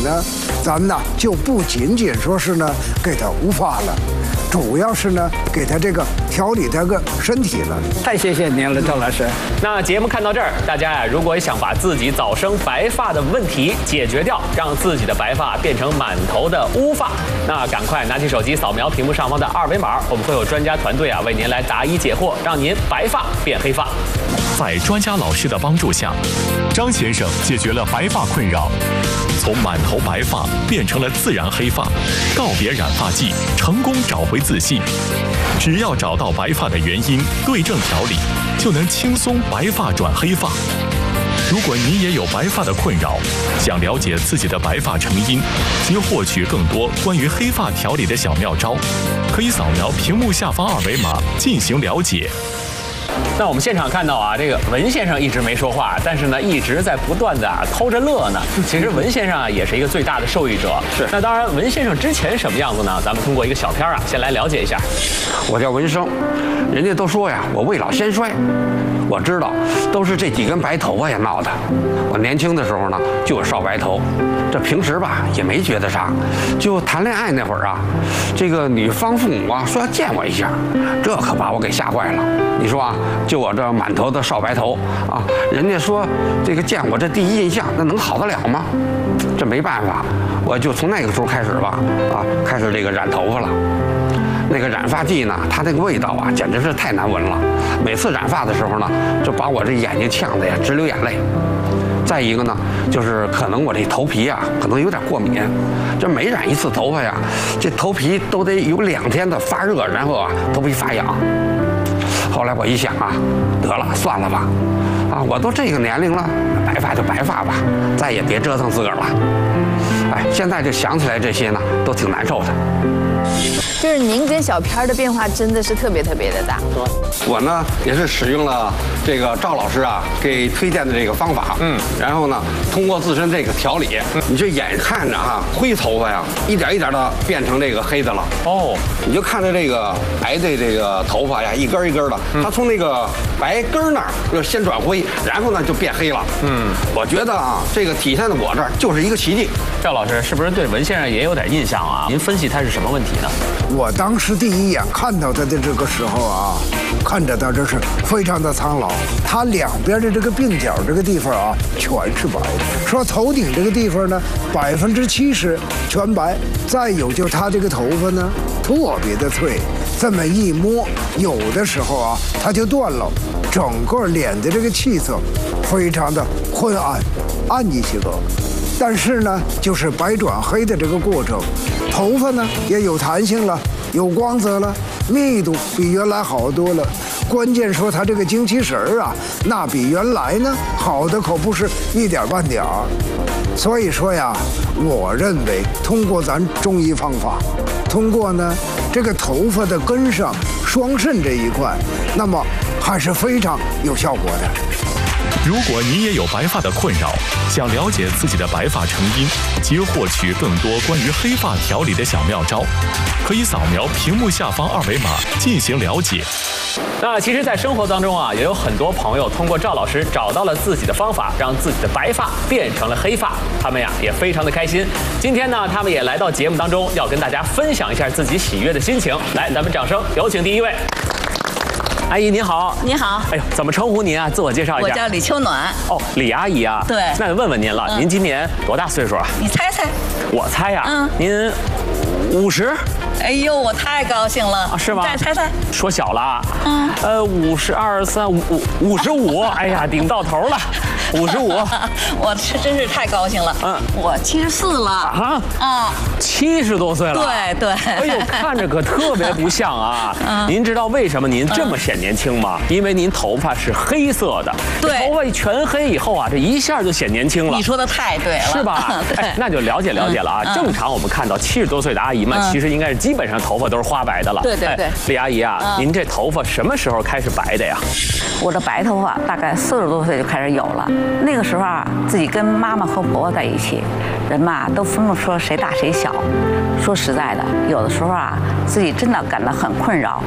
呢，咱呢就不仅仅说是呢给他无发了，主要是呢给他这个调理这个身体了。 太谢谢您了，赵老师。 那节目看到这儿，大家呀，如果想把自己早生白发的问题解决掉，让自己的白发变成满头的乌发，那赶快拿起手机扫描屏幕上方的2维码，我们会有专家团队啊为您来答疑解惑，让您白发变黑发。 在专家老师的帮助下，张先生解决了白发困扰，从满头白发变成了自然黑发，告别染发剂，成功找回自信。只要找到白发的原因，对症调理，就能轻松白发转黑发。如果你也有白发的困扰，想了解自己的白发成因及获取更多关于黑发调理的小妙招，可以扫描屏幕下方2维码进行了解。 那我们现场看到啊，这个文先生一直没说话，但是呢一直在不断的偷着乐呢。其实文先生啊也是一个最大的受益者。是。那当然，文先生之前什么样子呢？咱们通过一个小片啊，先来了解一下。 我叫文生，人家都说呀，我未老先衰。我知道，都是这几根白头发呀闹的。我年轻的时候呢，就有少白头，这平时吧也没觉得啥。就谈恋爱那会儿啊，这个女方父母啊说要见我一下，这可把我给吓坏了。你说啊，就我这满头的少白头啊，人家说这个见我这第一印象，那能好得了吗？这没办法，我就从那个时候开始吧，开始这个染头发了。那个染发剂呢，它那个味道啊，简直是太难闻了。每次染发的时候呢，就把我这眼睛呛得呀直流眼泪。再一个呢，就是可能我这头皮啊，可能有点过敏。这每染一次头发呀，这头皮都得有2天的发热，然后啊，头皮发痒。后来我一想啊，得了，算了吧，我都这个年龄了，白发就白发吧，再也别折腾自个儿了。哎，现在就想起来这些呢，都挺难受的。 就是您跟小片的变化真的是特别特别的大。 我呢也是使用了这个赵老师啊给推荐的这个方法，然后呢通过自身这个调理，你就眼看着哈灰头发呀一点一点的变成这个黑的了。哦，你就看着这个白的这个头发呀一根一根的，它从那个白根那儿就先转灰，然后呢就变黑了。我觉得啊这个体现在我这儿就是一个奇迹。 赵老师是不是对文先生也有点印象啊？您分析他是什么问题呢？ 我当时第一眼看到他的这个时候啊，看着他这是非常的苍老，他两边的这个鬓角这个地方啊全是白的，说头顶这个地方呢70%全白，再有就他这个头发呢特别的脆，这么一摸，有的时候啊它就断了，整个脸的这个气色非常的昏暗，暗一些个。但是呢，就是白转黑的这个过程，头发呢也有弹性了，有光泽了，密度比原来好多了。关键说它这个精气神儿啊，那比原来呢好的可不是一点半点儿。所以说呀，我认为通过咱中医方法，通过呢这个头发的根上双肾这一块，那么还是非常有效果的。 如果你也有白发的困扰，想了解自己的白发成因及获取更多关于黑发调理的小妙招，可以扫描屏幕下方2维码进行了解。 那其实，在生活当中啊，也有很多朋友通过赵老师找到了自己的方法，让自己的白发变成了黑发，他们呀也非常的开心。今天呢，他们也来到节目当中，要跟大家分享一下自己喜悦的心情。来，咱们掌声有请第一位。阿姨您好， 你好。 哎呦，怎么称呼您啊？自我介绍一下。 我叫李秋暖。 哦，李阿姨啊。 对。 那就问问您了，您今年多大岁数啊？ 你猜猜。 我猜呀。您50。 哎呦，我太高兴了啊！是吗？ 再猜猜。 说小了。52、3、55，哎呀，顶到头了。55， 我真是太高兴了。我74了。 70多岁了。 对对。 哎呦，看着可特别不像啊。您知道为什么您这么显年轻吗？因为您头发是黑色的。 对。 头发全黑以后啊，这一下就显年轻了。 你说的太对了。 是吧？哎，那就了解了解了啊。正常我们看到70多岁的阿姨们，其实应该是基本上头发都是花白的了。 对对对。 李阿姨啊，您这头发什么时候开始白的呀？ 我的白头发大概40多岁就开始有了。那个时候啊，自己跟妈妈和婆婆在一起，人嘛都分不出谁大谁小。说实在的，有的时候啊，自己真的感到很困扰。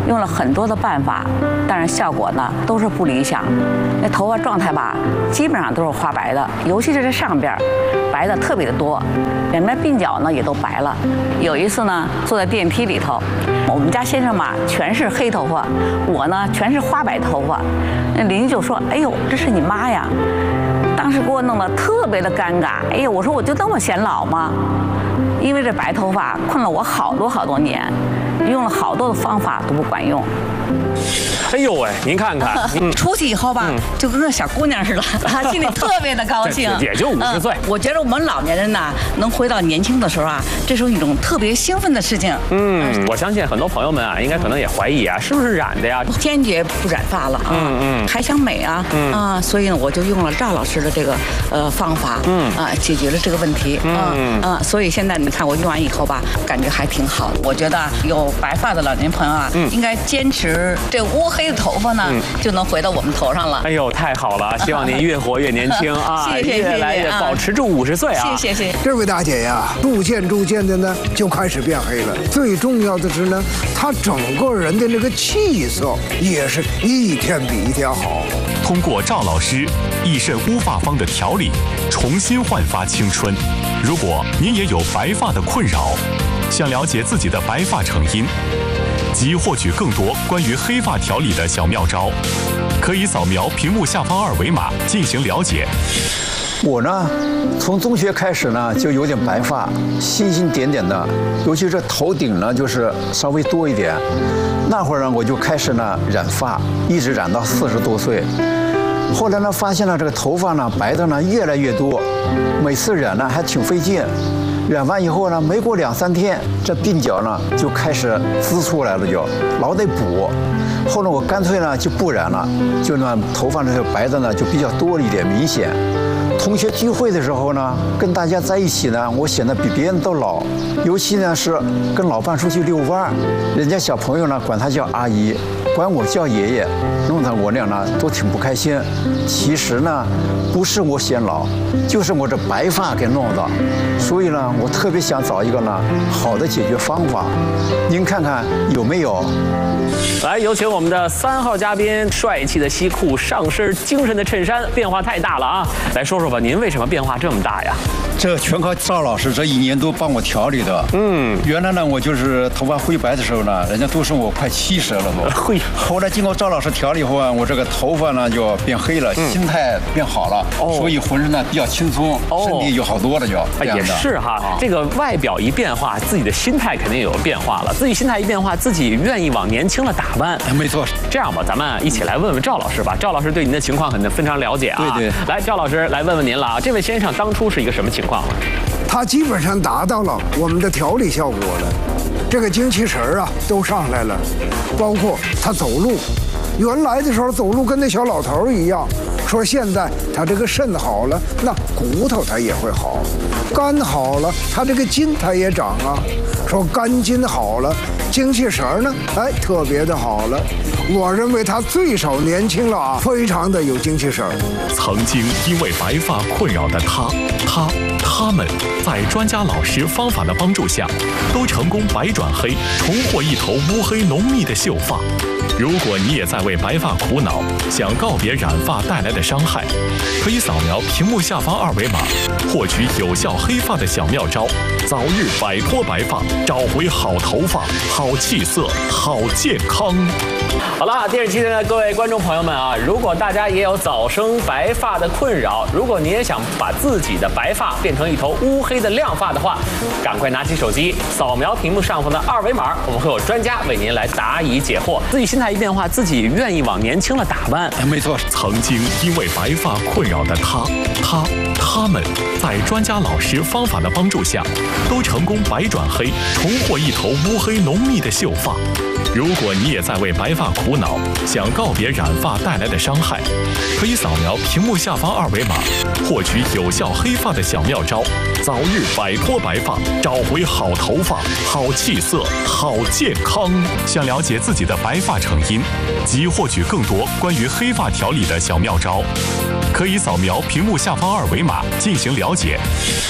用了很多的办法，但是效果呢都是不理想。那头发状态吧，基本上都是花白的，尤其是这上边白的特别的多，两边鬓角呢也都白了。有一次呢，坐在电梯里头，我们家先生嘛全是黑头发，我呢全是花白头发。那邻居就说：“哎呦，这是你妈呀！”当时给我弄得特别的尴尬。哎呀，我说我就那么显老吗？因为这白头发困了我好多年，用了好多的方法都不管用。 哎呦喂，您看看， 出去以后吧，就跟个小姑娘似的，心里特别的高兴。 也就50岁。 我觉得我们老年人呢，能回到年轻的时候啊，这是一种特别兴奋的事情。 我相信很多朋友们啊，应该可能也怀疑啊，是不是染的呀？ 坚决不染发了啊，还想美啊，所以呢，我就用了赵老师的这个方法，解决了这个问题，所以现在你看我用完以后吧，感觉还挺好的。我觉得有白发的老年朋友啊，应该坚持这乌黑的头发呢，就能回到我们头上了。 哎呦，太好了！希望您越活越年轻啊， 谢谢越来越保持住50岁啊！ 谢谢。 这位大姐呀，逐渐的呢就开始变黑了。最重要的是呢，她整个人的那个气色也是一天比一天好。 通过赵老师益肾乌发方的调理，重新焕发青春。如果您也有白发的困扰，想了解自己的白发成因，及获取更多关于黑发调理的小妙招，可以扫描屏幕下方2维码进行了解。 我呢，从中学开始呢，就有点白发，星点点的，尤其是头顶呢，就是稍微多一点。那会儿呢，我就开始呢染发，一直染到40多岁。后来呢，发现了这个头发呢白的呢越来越多，每次染呢还挺费劲。染完以后呢，没过2、3天，这鬓角呢就开始滋出来了，就老得补。后来我干脆呢就不染了，就呢头发呢白的呢就比较多了一点，明显。同学聚会的时候呢，跟大家在一起呢，我显得比别人都老。尤其呢是跟老伴出去遛弯，人家小朋友呢管他叫阿姨，管我叫爷爷，弄得我俩呢都挺不开心。其实呢，不是我显老，就是我这白发给弄的。所以呢，我特别想找一个呢好的解决方法，您看看有没有？ 来，有请我们的3号嘉宾，帅气的西裤，上身精神的衬衫，变化太大了啊！来说说吧，您为什么变化这么大呀？ 这全靠赵老师这1年多帮我调理的。原来呢，我就是头发灰白的时候呢，人家都说我快70了都。后来经过赵老师调理后啊，我这个头发呢就变黑了，心态变好了，所以浑身呢比较轻松，身体就好多了就。 也是哈，这个外表一变化，自己的心态肯定也有变化了。自己心态一变化，自己愿意往年轻了打扮。 没错。 这样吧，咱们一起来问问赵老师吧。赵老师对您的情况肯定非常了解啊。 对。 来，赵老师来问问您了啊，这位先生当初是一个什么情况呢？ 他基本上达到了我们的调理效果了，这个精气神啊都上来了，包括他走路，原来的时候走路跟那小老头一样，说现在他这个肾好了，那骨头他也会好，肝好了，他这个筋他也长啊，说肝筋好了，精气神呢，特别的好了。我认为他最少年轻了啊，非常的有精气神。 曾经因为白发困扰的他们，在专家老师方法的帮助下，都成功白转黑，重获一头乌黑浓密的秀发。如果你也在为白发苦恼，想告别染发带来的伤害，可以扫描屏幕下方2维码，获取有效黑发的小妙招，早日摆脱白发，找回好头发、好气色、好健康。 好了，电视机前的各位观众朋友们啊，如果大家也有早生白发的困扰，如果你也想把自己的白发变成一头乌黑的亮发的话，赶快拿起手机扫描屏幕上方的2维码，我们会有专家为您来答疑解惑。自己心态一变化，自己愿意往年轻了打扮。 没错， 曾经因为白发困扰的他们，在专家老师方法的帮助下，都成功白转黑，重获一头乌黑浓密的秀发。如果你也在为白发苦恼，想告别染发带来的伤害，可以扫描屏幕下方2维码，获取有效黑发的小妙招，早日摆脱白发，找回好头发、好气色、好健康。想了解自己的白发成因，及获取更多关于黑发调理的小妙招，可以扫描屏幕下方2维码进行了解。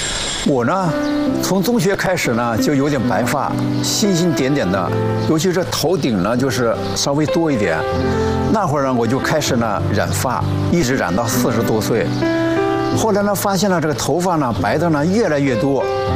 我呢，从中学开始呢就有点白发，星星点点的，尤其是头顶呢就是稍微多一点。那会儿呢我就开始呢染发，一直染到40多岁。后来呢发现了这个头发呢白的呢越来越多，